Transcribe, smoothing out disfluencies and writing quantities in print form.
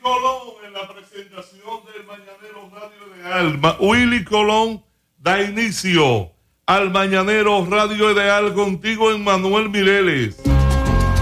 Colón en la presentación del Mañanero Radio Ideal. Willy Colón da inicio al Mañanero Radio Ideal contigo, Emmanuel Mireles.